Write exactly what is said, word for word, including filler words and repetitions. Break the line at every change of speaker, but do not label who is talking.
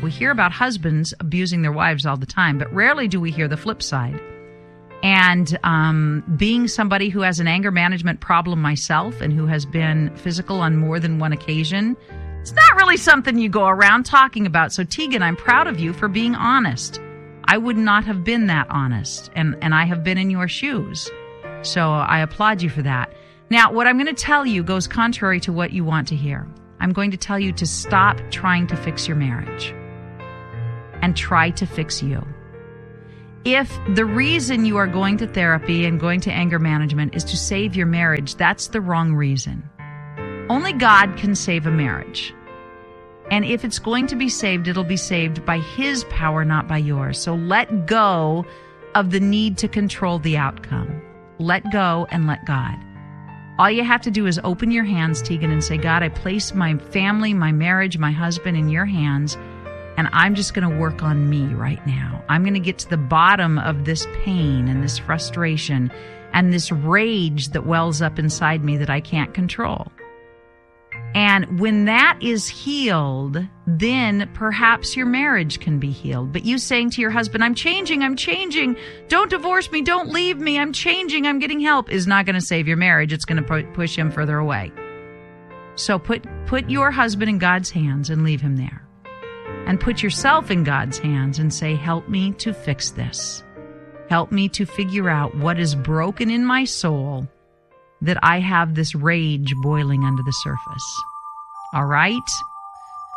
We hear about husbands abusing their wives all the time, but rarely do we hear the flip side. And um, being somebody who has an anger management problem myself and who has been physical on more than one occasion, it's not really something you go around talking about. So, Tegan, I'm proud of you for being honest. I would not have been that honest, and, and I have been in your shoes. So I applaud you for that. Now, what I'm going to tell you goes contrary to what you want to hear. I'm going to tell you to stop trying to fix your marriage and try to fix you. If the reason you are going to therapy and going to anger management is to save your marriage, that's the wrong reason. Only God can save a marriage. And if it's going to be saved, it'll be saved by His power, not by yours. So let go of the need to control the outcome. Let go and let God. All you have to do is open your hands, Tegan, and say, God, I place my family, my marriage, my husband in your hands, and I'm just going to work on me right now. I'm going to get to the bottom of this pain and this frustration and this rage that wells up inside me that I can't control. And when that is healed, then perhaps your marriage can be healed. But you saying to your husband, I'm changing, I'm changing, don't divorce me, don't leave me, I'm changing, I'm getting help, is not going to save your marriage. It's going to push him further away. So put, put your husband in God's hands and leave him there. And put yourself in God's hands and say, help me to fix this. Help me to figure out what is broken in my soul that I have this rage boiling under the surface. All right?